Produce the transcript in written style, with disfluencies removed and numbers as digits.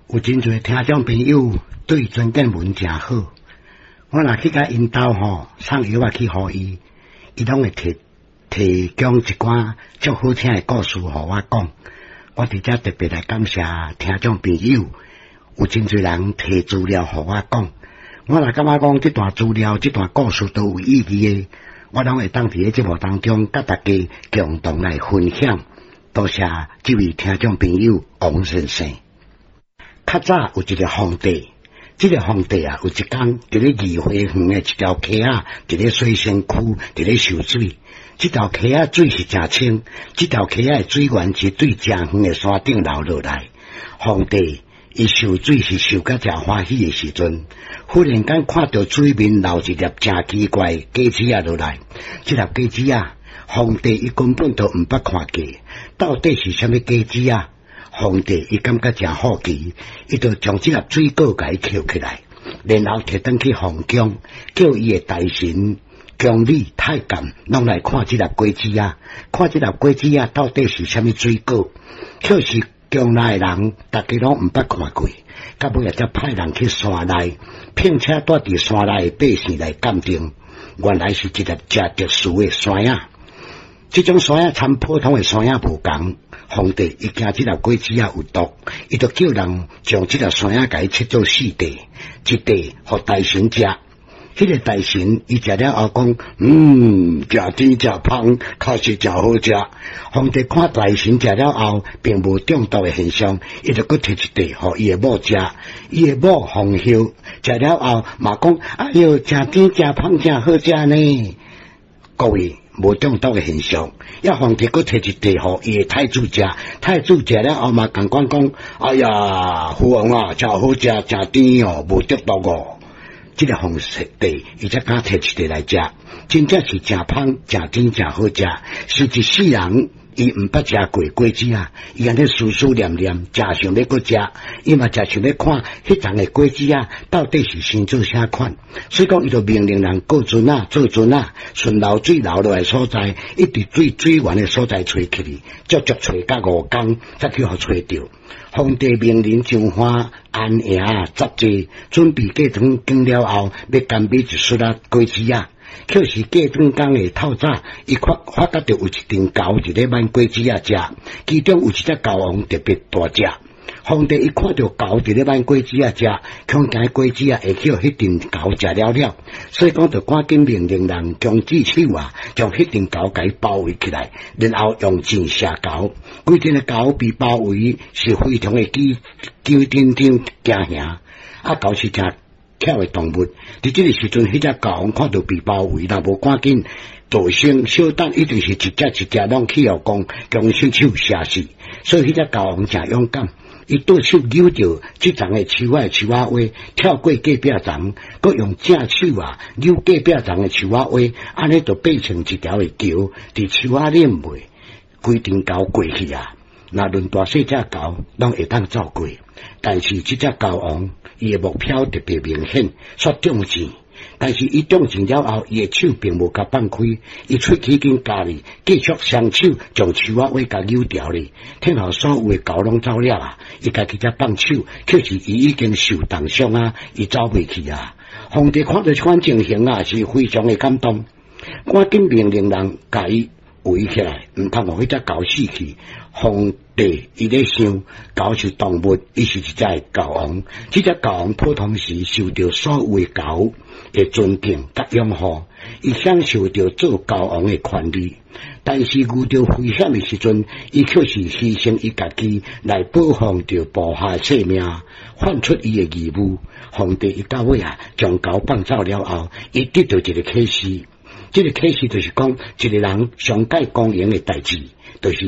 有真侪听众朋友对曾建文真好，我若去甲因兜送药去互伊，伊拢会提供一寡足好听的故事互我讲。我伫遮特别来感谢听众朋友，有真侪人提资料互我讲。我若感觉讲这段资料、这段故事都有意义的，我拢会当伫咧节目当中甲大家共同来分享。多谢这位听众朋友王先生。较早有一个皇帝，这个皇帝有一天伫咧二花园的一条溪伫咧水仙区伫咧受水。这条溪水是真清，这条溪的水源是对真远的山顶流落来。皇帝伊受水是受甲真欢喜的时阵，忽然间看到水面流一粒真奇怪的果子落来。这粒果子皇帝伊根本都毋捌看过，到底是啥物果子皇帝伊感觉真好奇，伊就将这粒水果甲伊捡起来，然后摕转去皇宫，叫伊的大臣、宫女、太监拢来看这粒果子看这粒果子到底是啥物水果。可是宫内的人大家拢毋捌看过，到尾才派人去山内，并且带伫山内的百姓来鉴定，原来是一粒真特殊的山这种山参普通的山无同。皇帝伊惊这粒果子有毒，伊就叫人将这粒山甲伊切做4块，一块互大臣食。迄个大臣伊食了后讲，食甜食芳，确实真好食。皇帝看大臣食了后，并无中毒的现象，伊就搁摕一块互伊的某食。伊的某皇后食了后嘛讲，哎哟，真甜真芳真好食呢。各位无中毒的现象，皇帝搁摕一块互伊的太子食，太子食了后嘛共款讲，哎呀，父王真好食，真甜无中毒这个皇帝伊才敢摕一块来食，真正是真芳、真甜、真好食。是一世人伊毋捌食过果子伊安尼思思念念，真想要搁食，伊嘛真想要看迄丛的果子到底是生做啥款。所以讲，伊就命令人过船做船顺流水流落来所在，一直水源的所在吹起，足找甲5天，才去互吹着。皇帝命令上花安营杂济，准备过堂经了后，要干买一束果子可是过堂工的透早，伊发觉到有一阵猴伫咧挽果子食，其中有一只猴王特别大只。皇帝一看到猴伫咧挽果子食，恐惊果子会去互迄阵猴食了，所以讲就赶紧命令人将智手将迄阵猴甲伊包围起来，然后用箭射猴。规阵的猴被包围是非常的惊惊吓，猴是真巧的动物。伫这个时阵，迄只猴王看到被包围，若无赶紧大声小等，一定是一只拢去互将伸手射死。所以迄只猴王真勇敢。伊倒手扭着这丛的树的树仔尾，跳过隔壁丛，佮用正手扭隔壁丛的树仔尾，安尼就变成一条的桥，伫树仔顶尾，规阵猴过去若论大细只猴，拢会当走过。但是这只猴王，伊的目标特别明显，煞中箭。但是伊中箭了后，伊的手并无甲放开，伊喙齿紧夹哩，继续双手将树仔尾甲扭掉哩。听后所有的狗拢走了伊家己才放手，可是伊已经受重伤伊走袂去皇帝看到这款情形是非常的感动，赶紧命令人甲伊围起来，毋通互迄只狗死去。皇帝伊咧想，狗是动物，伊是一只猴王。这只猴王普通时受到所有的狗的尊敬甲拥护，伊享受到做猴王的权利。但是遇到危险的时阵，伊却是牺牲伊家己来保护着部下的性命，犯出伊的义务。皇帝伊到尾将狗放走了后，伊得到一个启示。这个启示就是讲，一个人上界公营的代志，